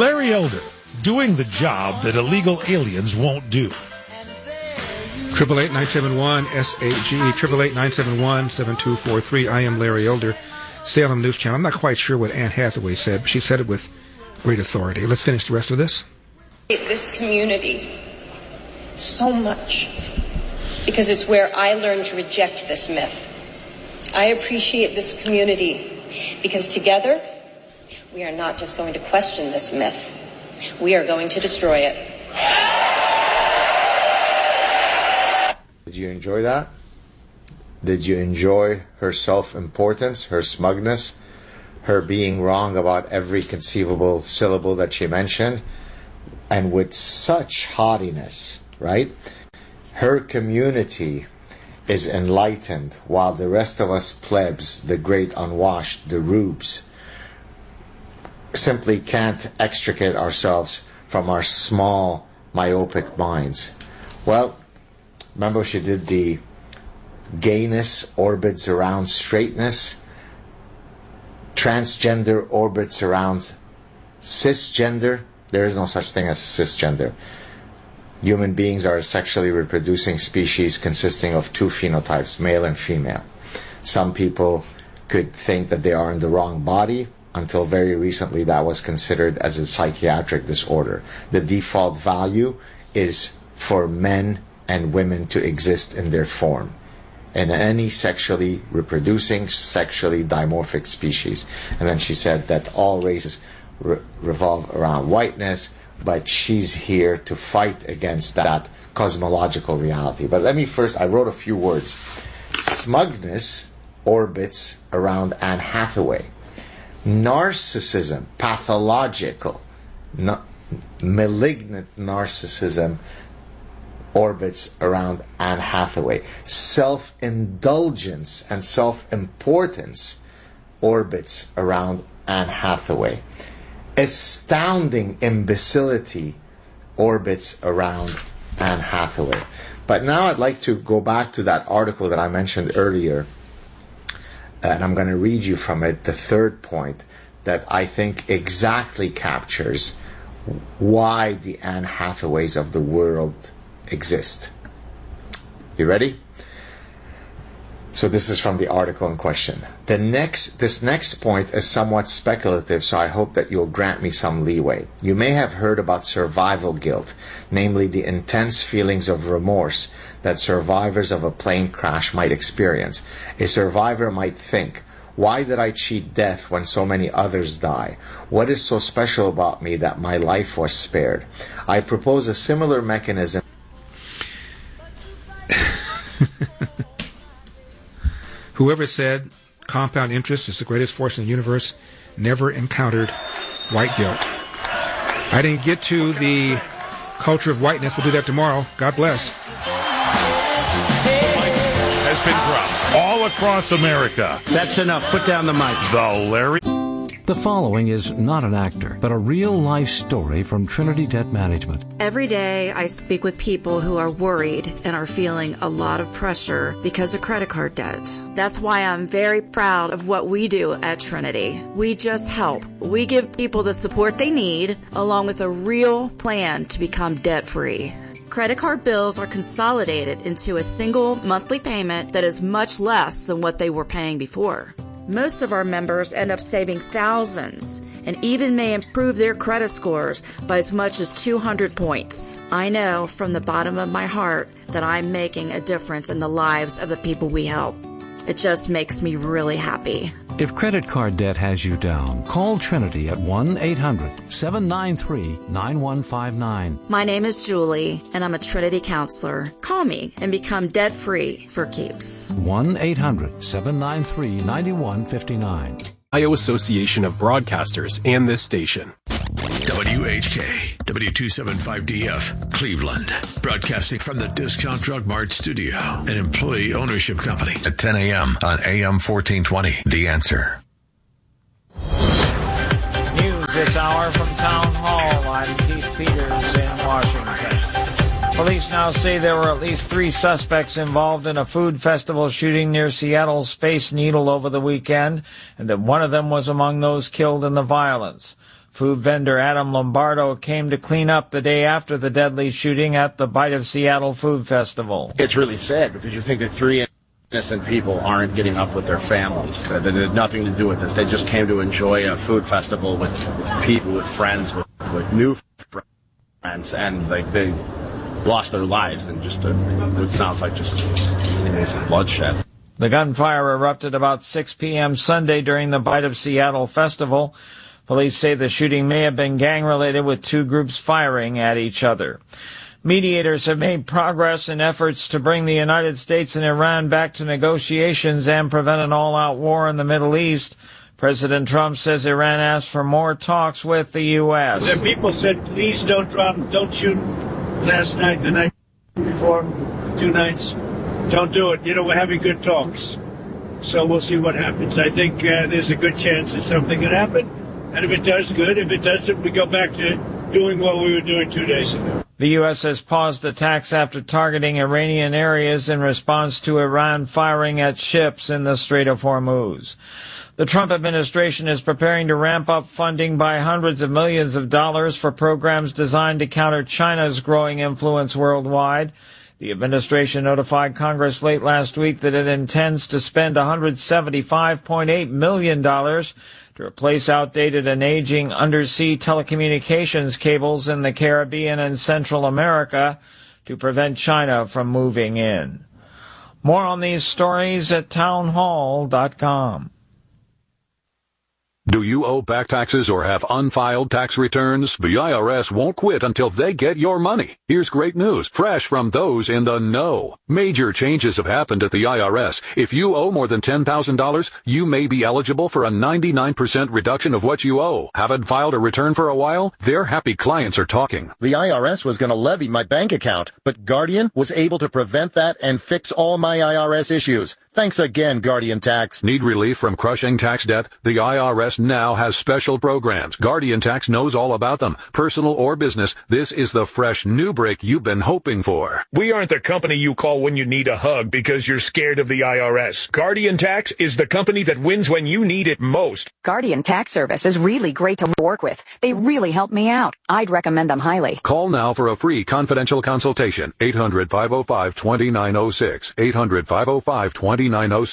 Larry Elder, doing the job that illegal aliens won't do. 888-971-SAG, 888-971-7243. I am Larry Elder, Salem News Channel. I'm not quite sure what Anne Hathaway said, but she said it with great authority. Let's finish the rest of this. This community so much because it's where I learned to reject this myth. I appreciate this community because together we are not just going to question this myth. We are going to destroy it. Did you enjoy that? Did you enjoy her self-importance, her smugness, her being wrong about every conceivable syllable that she mentioned, and with such haughtiness, right? Her community is enlightened while the rest of us plebs, the great unwashed, the rubes, simply can't extricate ourselves from our small, myopic minds. Well, remember she did the gayness orbits around straightness, transgender orbits around cisgender. There is no such thing as cisgender. Human beings are a sexually reproducing species consisting of two phenotypes, male and female. Some people could think that they are in the wrong body. Until very recently, that was considered as a psychiatric disorder. The default value is for men and women to exist in their form in any sexually reproducing, sexually dimorphic species. And then she said that all races revolve around whiteness, but she's here to fight against that cosmological reality. But let me first, I wrote a few words. Smugness orbits around Anne Hathaway. Narcissism, pathological, malignant narcissism orbits around Anne Hathaway. Self-indulgence and self-importance orbits around Anne Hathaway. Astounding imbecility orbits around Anne Hathaway. But now I'd like to go back to that article that I mentioned earlier, and I'm going to read you from it the third point that I think exactly captures why the Anne Hathaways of the world exist. You ready? So this is from the article in question. This next point is somewhat speculative, so I hope that you'll grant me some leeway. You may have heard about survival guilt, namely the intense feelings of remorse that survivors of a plane crash might experience. A survivor might think, why did I cheat death when so many others die? What is so special about me that my life was spared? I propose a similar mechanism. Whoever said compound interest is the greatest force in the universe never encountered white guilt. I didn't get to the culture of whiteness. We'll do that tomorrow. God bless. Has been dropped all across America. That's enough. Put down the mic. The Larry. The following is not an actor, but a real-life story from Trinity Debt Management. Every day I speak with people who are worried and are feeling a lot of pressure because of credit card debt. That's why I'm very proud of what we do at Trinity. We just help. We give people the support they need, along with a real plan to become debt-free. Credit card bills are consolidated into a single monthly payment that is much less than what they were paying before. Most of our members end up saving thousands and even may improve their credit scores by as much as 200 points. I know from the bottom of my heart that I'm making a difference in the lives of the people we help. It just makes me really happy. If credit card debt has you down, call Trinity at 1-800-793-9159. My name is Julie, and I'm a Trinity counselor. Call me and become debt-free for keeps. 1-800-793-9159. Ohio Association of Broadcasters and this station. WHK, W275DF, Cleveland. Broadcasting from the Discount Drug Mart studio, an employee ownership company. At 10 a.m. on AM 1420. The Answer. News this hour from Town Hall. I'm Keith Peters in Washington. Police now say there were at least 3 suspects involved in a food festival shooting near Seattle's Space Needle over the weekend, and that one of them was among those killed in the violence. Food vendor Adam Lombardo came to clean up the day after the deadly shooting at the Bite of Seattle Food Festival. It's really sad because you think that 3 innocent people aren't getting up with their families. That had nothing to do with this. They just came to enjoy a food festival with people, with friends, with new friends, and they lost their lives in just it sounds like just bloodshed. The gunfire erupted about 6 p.m. Sunday during the Bite of Seattle festival. Police say the shooting may have been gang-related, with 2 groups firing at each other. Mediators have made progress in efforts to bring the United States and Iran back to negotiations and prevent an all-out war in the Middle East. President Trump says Iran asked for more talks with the U.S. The people said, please don't shoot last night, the night before, 2 nights. Don't do it. We're having good talks. So we'll see what happens. I think there's a good chance that something could happen. And if it does, good. If it doesn't, we go back to doing what we were doing 2 days ago. The U.S. has paused attacks after targeting Iranian areas in response to Iran firing at ships in the Strait of Hormuz. The Trump administration is preparing to ramp up funding by hundreds of millions of dollars for programs designed to counter China's growing influence worldwide. The administration notified Congress late last week that it intends to spend $175.8 million to replace outdated and aging undersea telecommunications cables in the Caribbean and Central America to prevent China from moving in. More on these stories at townhall.com. Do you owe back taxes or have unfiled tax returns? The IRS won't quit until they get your money. Here's great news, fresh from those in the know. Major changes have happened at the IRS. If you owe more than $10,000, you may be eligible for a 99% reduction of what you owe. Haven't filed a return for a while? Their happy clients are talking. The IRS was going to levy my bank account, but Guardian was able to prevent that and fix all my IRS issues. Thanks again, Guardian Tax. Need relief from crushing tax debt? The IRS now has special programs. Guardian Tax knows all about them. Personal or business, this is the fresh new break you've been hoping for. We aren't the company you call when you need a hug because you're scared of the IRS. Guardian Tax is the company that wins when you need it most. Guardian Tax Service is really great to work with. They really help me out. I'd recommend them highly. Call now for a free confidential consultation. 800-505-2906. 800-505-2906.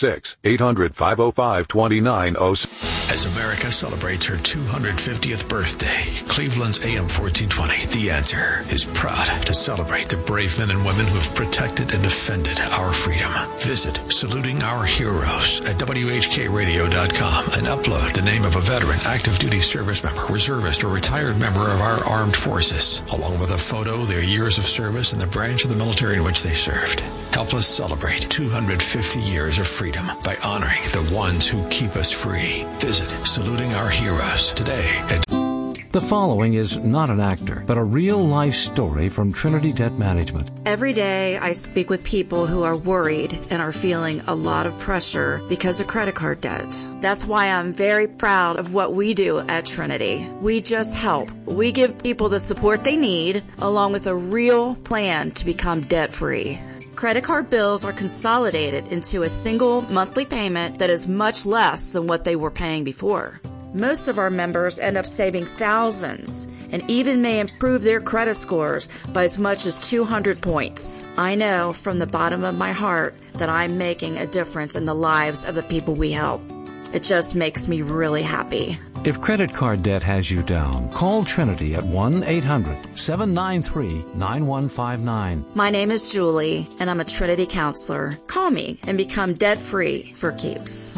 800-505-2906. As America celebrates her 250th birthday, Cleveland's AM 1420, The Answer, is proud to celebrate the brave men and women who have protected and defended our freedom. Visit Saluting Our Heroes at WHKRadio.com and upload the name of a veteran, active duty service member, reservist, or retired member of our armed forces, along with a photo, their years of service, and the branch of the military in which they served. Help us celebrate 250 years of freedom by honoring the ones who keep us free. Visit Saluting Our Heroes today at... The following is not an actor, but a real-life story from Trinity Debt Management. Every day I speak with people who are worried and are feeling a lot of pressure because of credit card debt. That's why I'm very proud of what we do at Trinity. We just help. We give people the support they need, along with a real plan to become debt-free. Credit card bills are consolidated into a single monthly payment that is much less than what they were paying before. Most of our members end up saving thousands and even may improve their credit scores by as much as 200 points. I know from the bottom of my heart that I'm making a difference in the lives of the people we help. It just makes me really happy. If credit card debt has you down, call Trinity at 1-800-793-9159. My name is Julie, and I'm a Trinity counselor. Call me and become debt-free for keeps.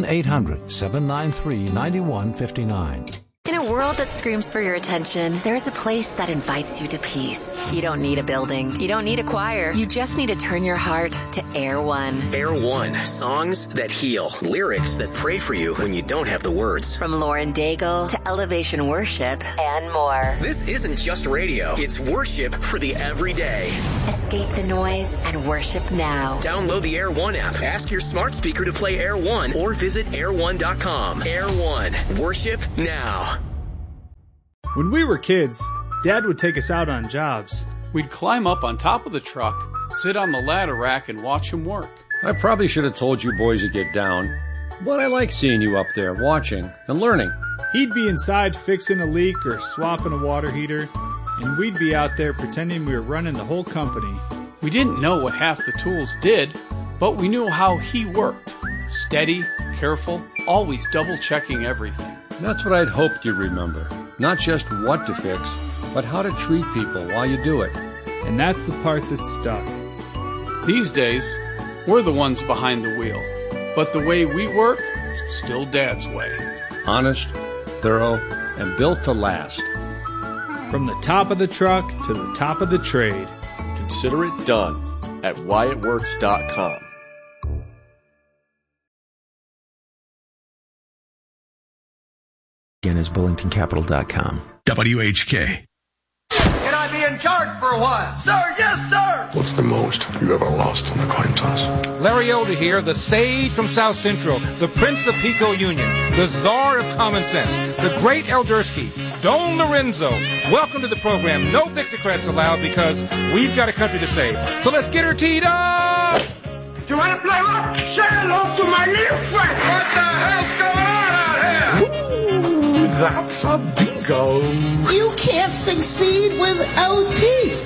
1-800-793-9159. In a world that screams for your attention, there's a place that invites you to peace. You don't need a building. You don't need a choir. You just need to turn your heart to Air One. Air One. Songs that heal. Lyrics that pray for you when you don't have the words. From Lauren Daigle to Elevation Worship and more. This isn't just radio. It's worship for the everyday. Escape the noise and worship now. Download the Air One app. Ask your smart speaker to play Air One or visit air1.com. Air One. Worship now. When we were kids, Dad would take us out on jobs. We'd climb up on top of the truck, sit on the ladder rack, and watch him work. I probably should have told you boys to get down, but I like seeing you up there watching and learning. He'd be inside fixing a leak or swapping a water heater, and we'd be out there pretending we were running the whole company. We didn't know what half the tools did, but we knew how he worked. Steady, careful, always double-checking everything. That's what I'd hoped you'd remember. Not just what to fix, but how to treat people while you do it. And that's the part that stuck. These days, we're the ones behind the wheel. But the way we work, still Dad's way. Honest, thorough, and built to last. From the top of the truck to the top of the trade. Consider it done at whyitworks.com. Again is BullingtonCapital.com. WHK. Can I be in charge for a while? Sir, yes, sir! What's the most you ever lost on a coin toss? Larry Elder here, the sage from South Central, the Prince of Pico Union, the Czar of Common Sense, the great Eldersky, Don Lorenzo. Welcome to the program. No Victocrats allowed because we've got a country to save. So let's get her teed up! You want to play what? Say hello to my little friend! What the hell's going on out here? Ooh, that's a bingo. You can't succeed without teeth.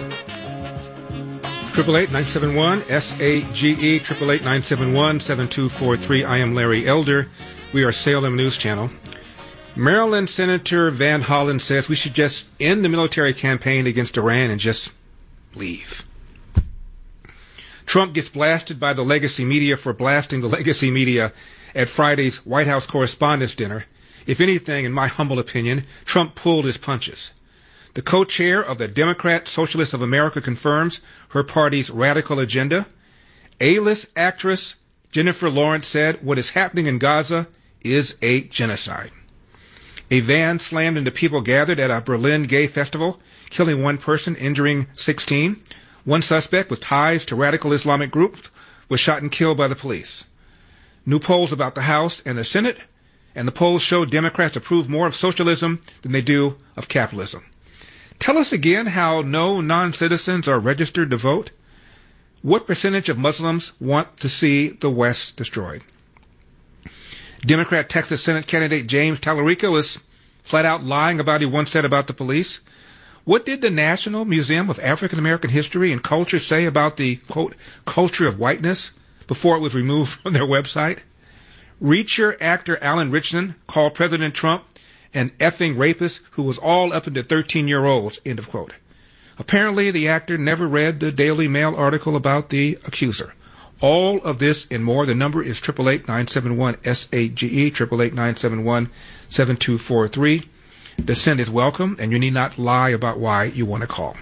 888-971-SAGE, 888-971-7243. I am Larry Elder. We are Salem News Channel. Maryland Senator Van Hollen says we should just end the military campaign against Iran and just leave. Trump gets blasted by the legacy media for blasting the legacy media at Friday's White House Correspondents' Dinner. If anything, in my humble opinion, Trump pulled his punches. The co-chair of the Democrat Socialists of America confirms her party's radical agenda. A-list actress Jennifer Lawrence said what is happening in Gaza is a genocide. A van slammed into people gathered at a Berlin gay festival, killing one person, injuring 16. One suspect with ties to radical Islamic groups was shot and killed by the police. New polls about the House and the Senate, and the polls show Democrats approve more of socialism than they do of capitalism. Tell us again how no non-citizens are registered to vote. What percentage of Muslims want to see the West destroyed? Democrat Texas Senate candidate James Tallarico is flat out lying about what he once said about the police. What did the National Museum of African American History and Culture say about the, quote, culture of whiteness before it was removed from their website? Reacher actor Alan Richardson called President Trump an effing rapist who was all up into 13-year-olds, end of quote. Apparently, the actor never read the Daily Mail article about the accuser. All of this and more. The number is 888-971-SAGE, 888-971-7243. Dissent is welcome, and you need not lie about why you want to call.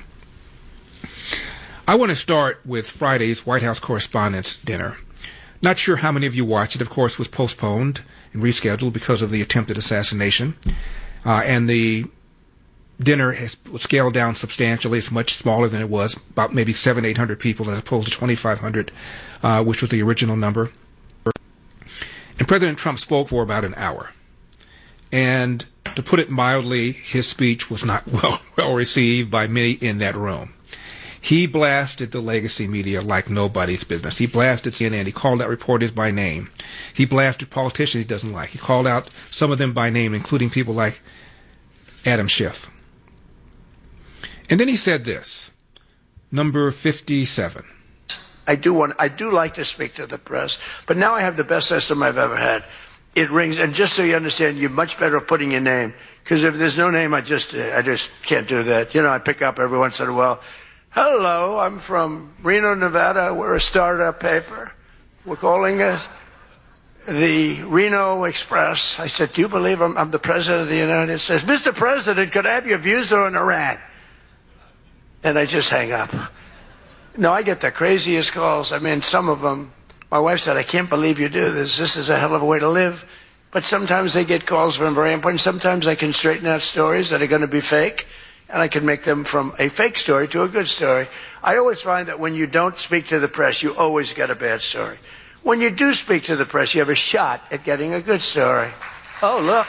I want to start with Friday's White House Correspondents' Dinner. Not sure how many of you watched it. Of course, was postponed and rescheduled because of the attempted assassination. And the dinner was scaled down substantially. It's much smaller than it was, about maybe 700-800 people as opposed to 2,500, which was the original number. And President Trump spoke for about an hour. And to put it mildly, his speech was not well received by many in that room. He blasted the legacy media like nobody's business. He blasted CNN. He called out reporters by name. He blasted politicians he doesn't like. He called out some of them by name, including people like Adam Schiff. And then he said this, number 57. I do like to speak to the press, but now I have the best system I've ever had. It rings, and just so you understand, you're much better at putting your name, because if there's no name, I just can't do that. I pick up every once in a while. Hello, I'm from Reno, Nevada. We're a startup paper. We're calling it the Reno Express. I said, do you believe I'm the President of the United States? Mr. President, could I have your views on Iran? And I just hang up. No, I get the craziest calls. I mean, some of them, my wife said, I can't believe you do this. This is a hell of a way to live. But sometimes they get calls from very important. Sometimes I can straighten out stories that are going to be fake, and I can make them from a fake story to a good story. I always find that when you don't speak to the press, you always get a bad story. When you do speak to the press, you have a shot at getting a good story. Oh, look.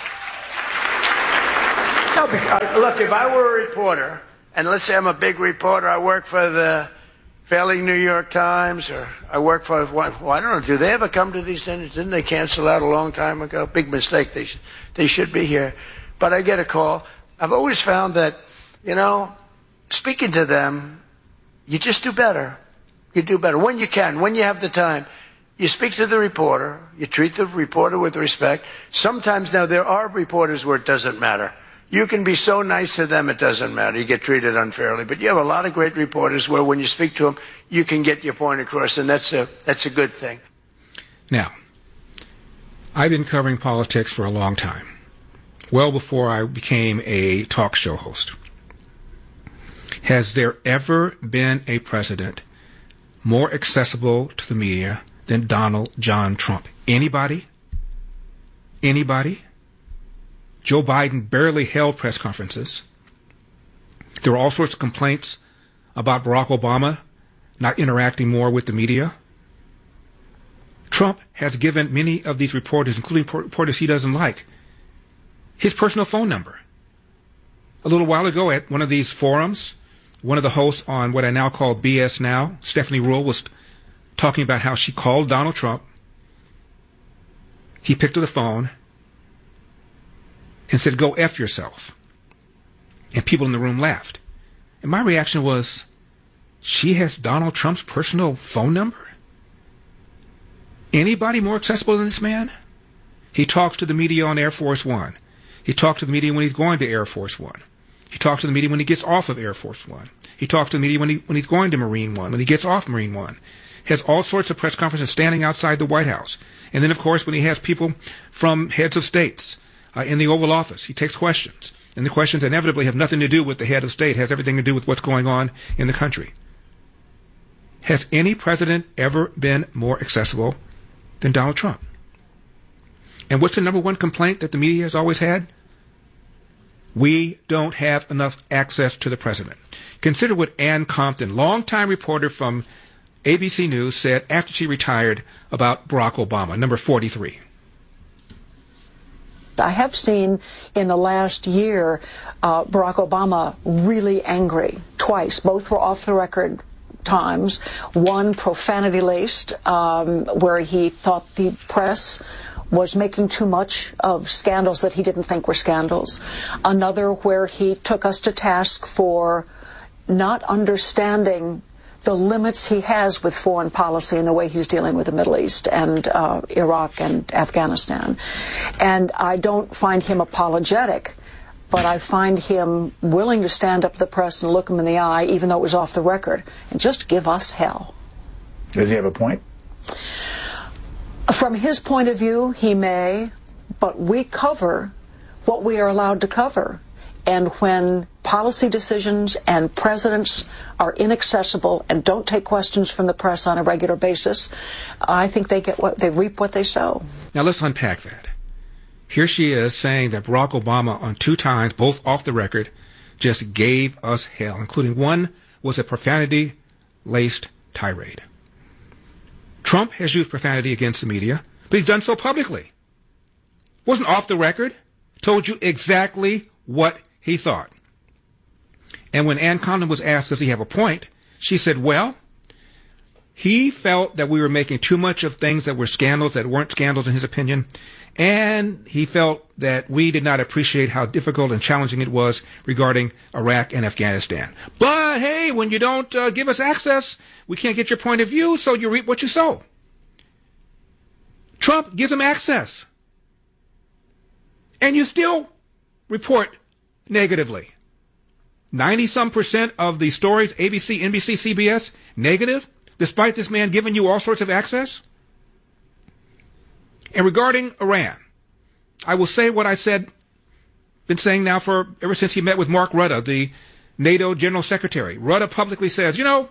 No, look, if I were a reporter, and let's say I'm a big reporter, I work for the failing New York Times, or I work for, well, I don't know, do they ever come to these dinners? Didn't they cancel out a long time ago? Big mistake. They should be here. but I get a call. I've always found that, speaking to them, you just do better. You do better when you can, when you have the time. You speak to the reporter. You treat the reporter with respect. Sometimes now there are reporters where it doesn't matter. You can be so nice to them, it doesn't matter. You get treated unfairly. But you have a lot of great reporters where when you speak to them, you can get your point across, and that's a good thing. Now, I've been covering politics for a long time, well before I became a talk show host. Has there ever been a president more accessible to the media than Donald John Trump? Anybody? Anybody? Joe Biden barely held press conferences. There were all sorts of complaints about Barack Obama not interacting more with the media. Trump has given many of these reporters, including reporters he doesn't like, his personal phone number. A little while ago at one of these forums, one of the hosts on what I now call BS Now, Stephanie Ruhle, was talking about how she called Donald Trump. He picked up the phone and said, "Go F yourself." And people in the room laughed. And my reaction was, she has Donald Trump's personal phone number? Anybody more accessible than this man? He talks to the media on Air Force One. He talks to the media when he's going to Air Force One. He talks to the media when he gets off of Air Force One. He talks to the media when he's going to Marine One, when he gets off Marine One. Has all sorts of press conferences standing outside the White House. And then, of course, when he has people from heads of states in the Oval Office, he takes questions. And the questions inevitably have nothing to do with the head of state, has everything to do with what's going on in the country. Has any president ever been more accessible than Donald Trump? And what's the number one complaint that the media has always had? We don't have enough access to the president. Consider what Ann Compton, longtime reporter from ABC News, said after she retired about Barack Obama, number 43. I have seen in the last year Barack Obama really angry twice. Both were off-the-record times. One profanity-laced, where he thought the press was making too much of scandals that he didn't think were scandals. Another where he took us to task for not understanding the limits he has with foreign policy and the way he's dealing with the Middle East and Iraq and Afghanistan. And I don't find him apologetic, but I find him willing to stand up to the press and look him in the eye, even though it was off the record, and just give us hell. Does he have a point? From his point of view, he may, but we cover what we are allowed to cover. And when policy decisions and presidents are inaccessible and don't take questions from the press on a regular basis, I think they reap what they sow. Now let's unpack that. Here she is saying that Barack Obama on 2 times, both off the record, just gave us hell, including one was a profanity-laced tirade. Trump has used profanity against the media, but he's done so publicly. Wasn't off the record, told you exactly what he thought. And when Ann Compton was asked, does he have a point, she said, well, he felt that we were making too much of things that were scandals that weren't scandals in his opinion, and he felt that we did not appreciate how difficult and challenging it was regarding Iraq and Afghanistan. But hey, when you don't give us access, we can't get your point of view, so you reap what you sow. Trump gives him access, and you still report negatively. 90-some% of the stories, ABC, NBC, CBS, negative, despite this man giving you all sorts of access. And regarding Iran, I will say what I been saying now ever since he met with Mark Rutte, the NATO General Secretary. Rutte publicly says, Iran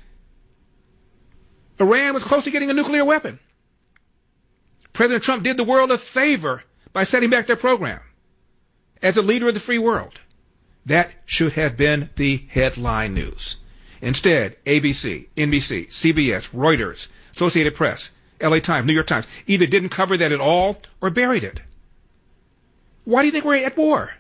was close to getting a nuclear weapon. President Trump did the world a favor by setting back their program as a leader of the free world. That should have been the headline news. Instead, ABC, NBC, CBS, Reuters, Associated Press, LA Times, New York Times either didn't cover that at all or buried it. Why do you think we're at war?